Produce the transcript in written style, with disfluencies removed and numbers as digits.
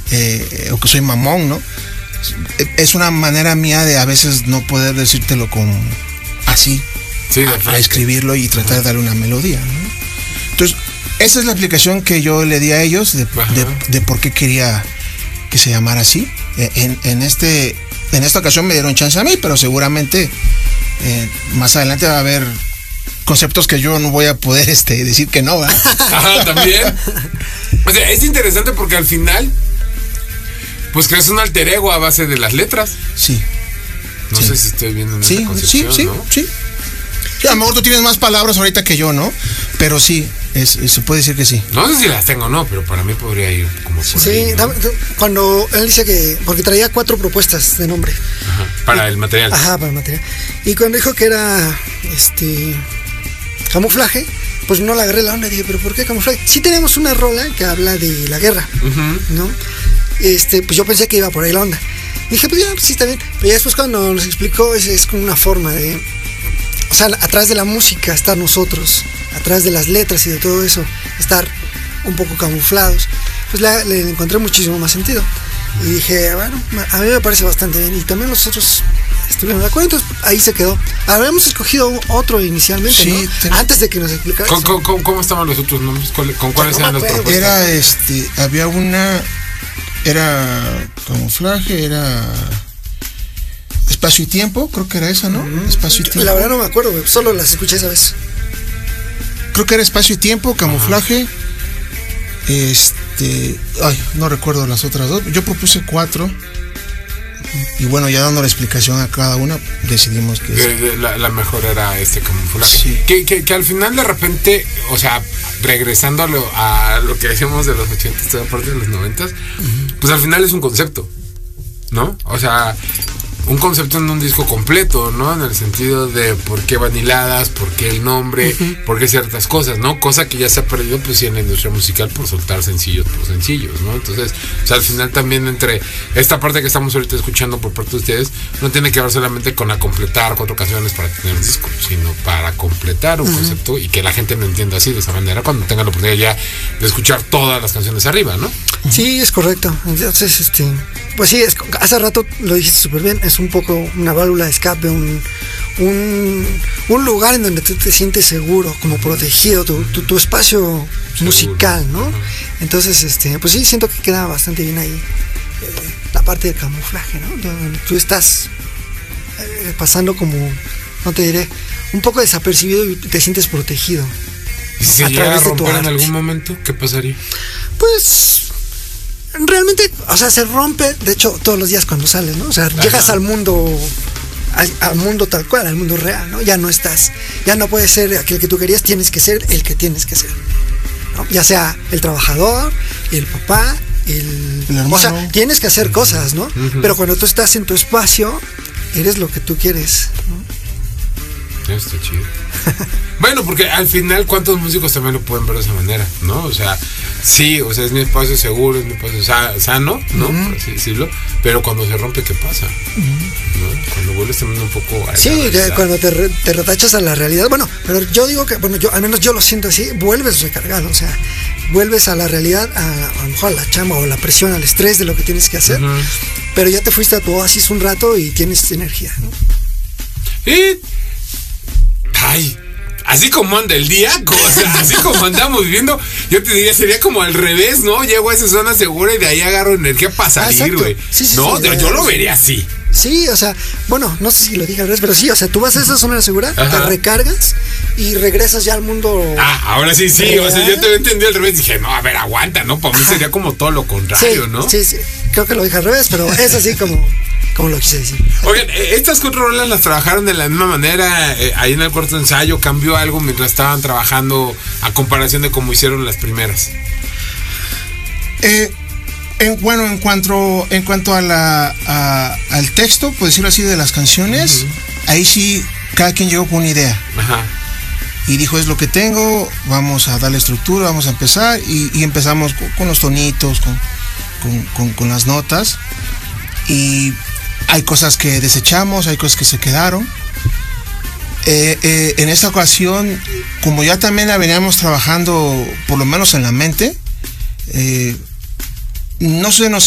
o que soy mamón, ¿no? Es una manera mía de a veces no poder decírtelo con así, a escribirlo y tratar de darle una melodía, ¿no? Entonces, esa es la explicación que yo le di a ellos de por qué quería que se llamara así. En esta ocasión me dieron chance a mí, pero seguramente más adelante va a haber conceptos que yo no voy a poder decir que no, ¿verdad? Ajá, también. O sea, es interesante porque al final, pues creas un alter ego a base de las letras. Sí. No sé si estoy viendo en esa concepción, ¿no? Sí. A lo mejor tú tienes más palabras ahorita que yo, ¿no? Pero sí, se puede decir que sí. No sé si las tengo o no, pero para mí podría ir como por ahí, ¿no? Cuando él dice que... Porque traía 4 propuestas de nombre. Ajá, para el material. Ajá, para el material. Y cuando dijo que era camuflaje, pues no le agarré la onda. Dije, ¿pero por qué camuflaje? Sí tenemos una rola que habla de la guerra, ¿no? Pues yo pensé que iba por ahí la onda. Dije, pues ya, sí, está bien. Pero ya después cuando nos explicó, es como una forma de... O sea, atrás de la música estar nosotros, atrás de las letras y de todo eso, estar un poco camuflados. Pues le encontré muchísimo más sentido. Y dije, bueno, a mí me parece bastante bien. Y también los otros estuvieron de acuerdo, entonces ahí se quedó. Habíamos escogido otro inicialmente, sí, ¿no? Antes de que nos explicara. ¿Cómo estaban los otros nombres? ¿Con cuáles eran las propuestas? Había una... Era camuflaje, era... Espacio y tiempo, creo que era esa, ¿no? Espacio y tiempo. La verdad no me acuerdo, solo las escuché esa vez. Creo que era espacio y tiempo, camuflaje. No recuerdo las otras 2. Yo propuse 4. Y bueno, ya dando la explicación a cada una, decidimos que la mejor era camuflaje. Sí. Que al final de repente, o sea, regresando a lo que decíamos de los 80, toda parte de los 90, pues al final es un concepto, ¿no? O sea, un concepto en un disco completo, ¿no? En el sentido de por qué Vaniladas, por qué el nombre, por qué ciertas cosas, ¿no? Cosa que ya se ha perdido, pues, sí, en la industria musical por soltar sencillos por sencillos, ¿no? Entonces, o sea, al final también entre esta parte que estamos ahorita escuchando por parte de ustedes, no tiene que ver solamente con completar 4 canciones para tener un disco, sino para completar un concepto y que la gente lo entienda así, de esa manera, cuando tenga la oportunidad ya de escuchar todas las canciones arriba, ¿no? Sí, es correcto. Entonces, pues sí, hace rato lo dijiste súper bien, es un poco una válvula de escape, un lugar en donde tú te sientes seguro, como protegido, tu espacio musical, ¿no? Entonces, pues sí, siento que queda bastante bien ahí la parte del camuflaje, ¿no? Donde tú estás pasando como, no te diré, un poco desapercibido y te sientes protegido. ¿Y si se llega a romper en algún momento? ¿Qué pasaría? Pues... realmente, o sea, se rompe, de hecho, todos los días cuando sales, ¿no? O sea, llegas al mundo tal cual, al mundo real, ¿no? Ya no puedes ser aquel que tú querías, tienes que ser el que tienes que ser, ¿no? Ya sea el trabajador, el papá, el hermano. O sea, tienes que hacer cosas, ¿no? Pero cuando tú estás en tu espacio, eres lo que tú quieres, ¿no? Está chido. Bueno, porque al final, ¿cuántos músicos también lo pueden ver de esa manera, ¿no? O sea, sí, o sea, es mi espacio seguro, es mi espacio sano, ¿no? Por así decirlo. Pero cuando se rompe, ¿qué pasa? ¿No? Cuando vuelves también un poco a sí, que cuando te retachas a la realidad. Bueno, pero yo digo que, bueno, al menos yo lo siento así, vuelves recargado, o sea, vuelves a la realidad, a lo mejor a la chamba o la presión, al estrés de lo que tienes que hacer. Pero ya te fuiste a tu oasis un rato y tienes energía, ¿no? Y... ay, así como anda el día, o sea, así como andamos viviendo, yo te diría, sería como al revés, ¿no? Llego a esa zona segura y de ahí agarro energía para salir, güey. Sí, no, sí, yo lo vería así. Sí, o sea, bueno, no sé si lo dije al revés, pero sí, o sea, tú vas a esa zona segura, te recargas y regresas ya al mundo. Ahora sí, o sea, yo te entendí al revés, dije, no, a ver, aguanta, ¿no? Para mí sería como todo lo contrario, sí, ¿no? Sí, creo que lo dije al revés, pero es así como lo quise decir. Oigan, estas 4 rolas las trabajaron de la misma manera ahí en el cuarto ensayo. ¿Cambió algo mientras estaban trabajando a comparación de cómo hicieron las primeras? Bueno, en cuanto al texto, por decirlo así, de las canciones, ahí sí cada quien llegó con una idea. Y dijo, es lo que tengo, vamos a darle estructura, vamos a empezar. Y empezamos con los tonitos, con las notas. Y hay cosas que desechamos, hay cosas que se quedaron. En esta ocasión, como ya también la veníamos trabajando, por lo menos en la mente, no se nos